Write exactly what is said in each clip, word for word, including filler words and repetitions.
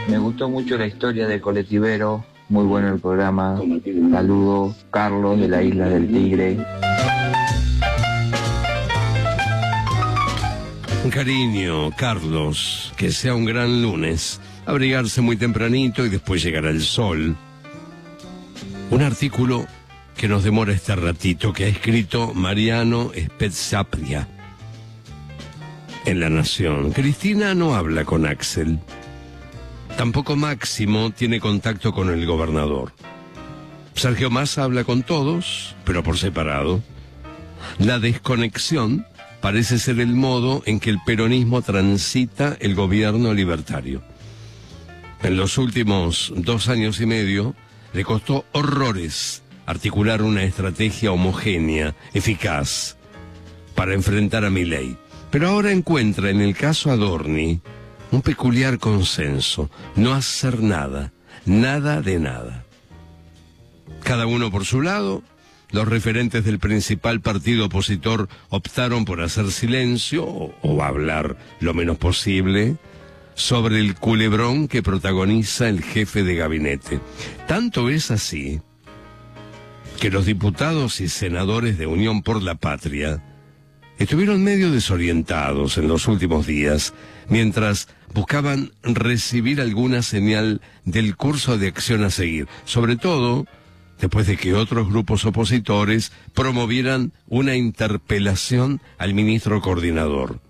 Me gustó mucho la historia del colectivero, muy bueno el programa. Saludos, Carlos de la Isla del Tigre. Un cariño, Carlos, que sea un gran lunes. Abrigarse muy tempranito y después llegará el sol. Un artículo que nos demora este ratito, que ha escrito Mariano Spezzapria en La Nación. Cristina no habla con Axel. Tampoco Máximo tiene contacto con el gobernador. Sergio Massa habla con todos, pero por separado. La desconexión parece ser el modo en que el peronismo transita el gobierno libertario. En los últimos dos años y medio le costó horrores articular una estrategia homogénea, eficaz, para enfrentar a Milei. Pero ahora encuentra en el caso Adorni un peculiar consenso: no hacer nada, nada de nada. Cada uno por su lado, los referentes del principal partido opositor optaron por hacer silencio o, o hablar lo menos posible sobre el culebrón que protagoniza el jefe de gabinete. Tanto es así que los diputados y senadores de Unión por la Patria estuvieron medio desorientados en los últimos días, mientras buscaban recibir alguna señal del curso de acción a seguir, sobre todo después de que otros grupos opositores promovieran una interpelación al ministro coordinador.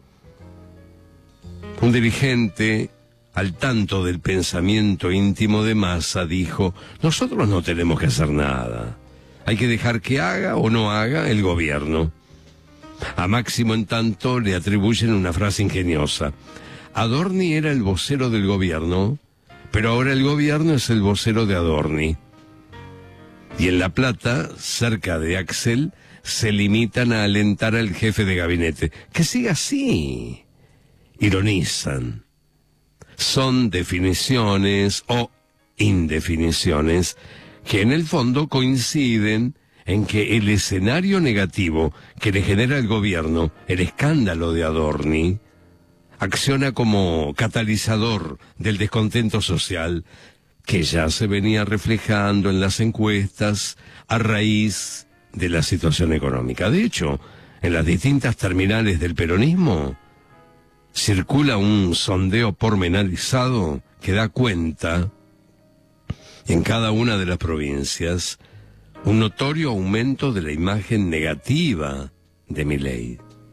Un dirigente, al tanto del pensamiento íntimo de Massa, dijo: nosotros no tenemos que hacer nada, hay que dejar que haga o no haga el gobierno. A Máximo, en tanto, le atribuyen una frase ingeniosa: Adorni era el vocero del gobierno, pero ahora el gobierno es el vocero de Adorni. Y en La Plata, cerca de Axel, se limitan a alentar al jefe de gabinete. ¡Que siga así! Ironizan. Son definiciones o indefiniciones que en el fondo coinciden en que el escenario negativo que le genera el gobierno, el escándalo de Adorni, acciona como catalizador del descontento social que ya se venía reflejando en las encuestas a raíz de la situación económica. De hecho, en las distintas terminales del peronismo circula un sondeo pormenorizado que da cuenta, en cada una de las provincias, un notorio aumento de la imagen negativa de Milei.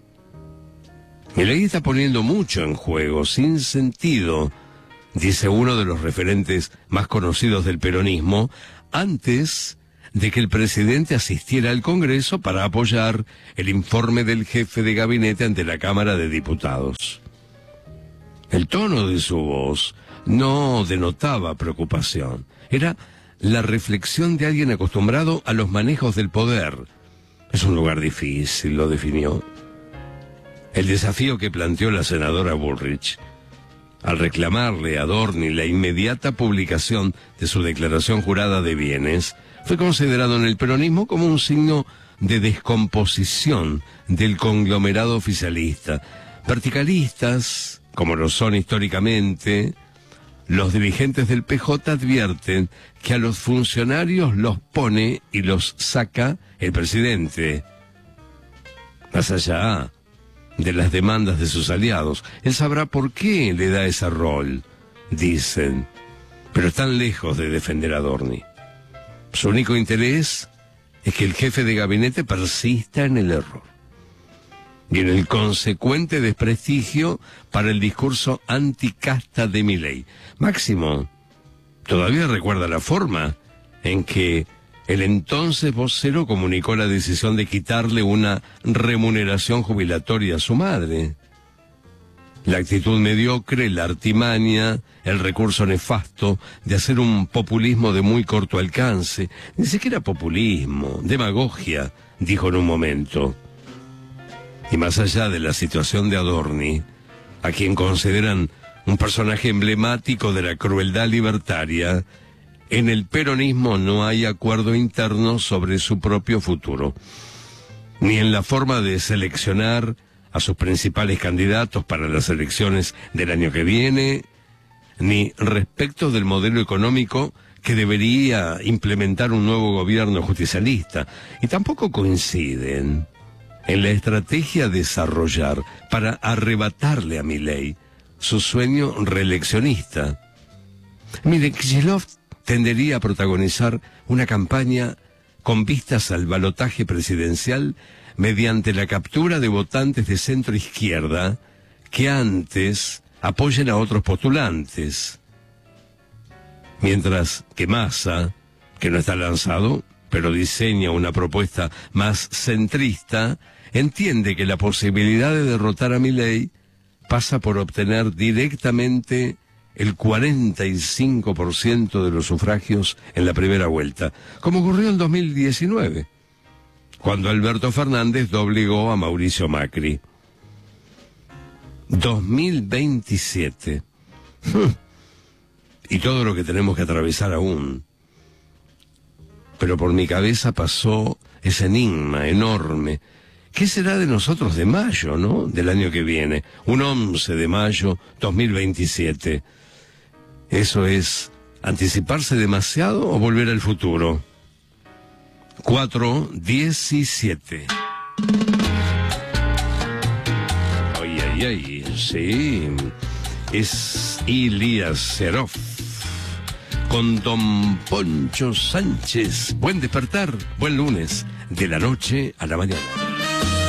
Milei está poniendo mucho en juego, sin sentido, dice uno de los referentes más conocidos del peronismo, antes de que el presidente asistiera al Congreso para apoyar el informe del jefe de gabinete ante la Cámara de Diputados. El tono de su voz no denotaba preocupación, era la reflexión de alguien acostumbrado a los manejos del poder. Es un lugar difícil, lo definió. El desafío que planteó la senadora Bullrich al reclamarle a Adorni la inmediata publicación de su declaración jurada de bienes fue considerado en el peronismo como un signo de descomposición del conglomerado oficialista. Verticalistas, como lo son históricamente, los dirigentes del P J advierten que a los funcionarios los pone y los saca el presidente. Más allá de las demandas de sus aliados, él sabrá por qué le da ese rol, dicen, pero están lejos de defender a Adorni. Su único interés es que el jefe de gabinete persista en el error y en el consecuente desprestigio para el discurso anticasta de Milei. Máximo todavía recuerda la forma en que el entonces vocero comunicó la decisión de quitarle una remuneración jubilatoria a su madre. La actitud mediocre, la artimaña, el recurso nefasto de hacer un populismo de muy corto alcance, ni siquiera populismo, demagogia, dijo en un momento. Y más allá de la situación de Adorni, a quien consideran un personaje emblemático de la crueldad libertaria, en el peronismo no hay acuerdo interno sobre su propio futuro, ni en la forma de seleccionar a sus principales candidatos para las elecciones del año que viene, ni respecto del modelo económico que debería implementar un nuevo gobierno justicialista, y tampoco coinciden en la estrategia a desarrollar para arrebatarle a Milei su sueño reeleccionista. Mire, Kicillof tendería a protagonizar una campaña con vistas al balotaje presidencial mediante la captura de votantes de centro izquierda que antes apoyen a otros postulantes. Mientras que Massa, que no está lanzado, pero diseña una propuesta más centrista, entiende que la posibilidad de derrotar a Milei pasa por obtener directamente el cuarenta y cinco por ciento de los sufragios en la primera vuelta, como ocurrió en dos mil diecinueve, cuando Alberto Fernández doblegó a Mauricio Macri. dos mil veintisiete. Y todo lo que tenemos que atravesar aún. Pero por mi cabeza pasó ese enigma enorme. ¿Qué será de nosotros de mayo, no? Del año que viene. Un once de mayo dos mil veintisiete. ¿Eso es anticiparse demasiado o volver al futuro? cuatro diecisiete. Ay, ay, ay, sí. Es Elías Serov con Don Poncho Sánchez. Buen despertar, buen lunes, de la noche a la mañana.